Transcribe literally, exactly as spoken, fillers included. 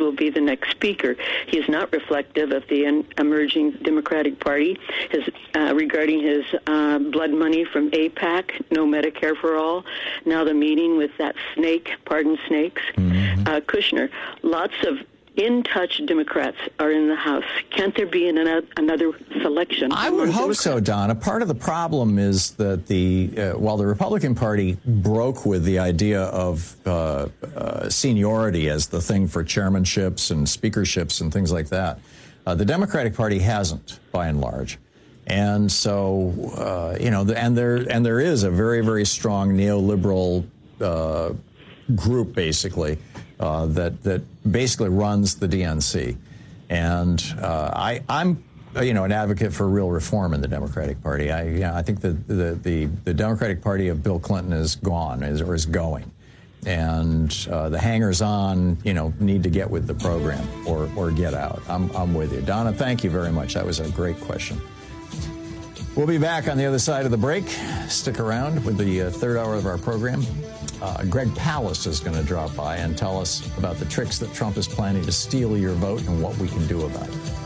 will be the next speaker. He is not reflective of the en- emerging Democratic Party. His, uh, regarding his uh, blood money from AIPAC, no Medicare for all, now the meeting with that snake, pardon snakes, mm-hmm. uh, Kushner. Lots of in-touch Democrats are in the House. Can't there be an, another selection? I would hope Democrats? so, Donna. Part of the problem is that the uh, while the Republican Party broke with the idea of uh, uh, seniority as the thing for chairmanships and speakerships and things like that, uh, the Democratic Party hasn't, by and large. And so, uh, you know, and there and there is a very, very strong neoliberal uh, group, basically, Uh, that that basically runs the D N C, and uh, I, I'm you know an advocate for real reform in the Democratic Party. I yeah, I think that the, the the Democratic Party of Bill Clinton is gone, is or is going, and uh, the hangers-on you know need to get with the program or or get out. I'm I'm with you, Donna. Thank you very much. That was a great question. We'll be back on the other side of the break. Stick around with the uh, third hour of our program. Uh, Greg Palast is going to drop by and tell us about the tricks that Trump is planning to steal your vote and what we can do about it.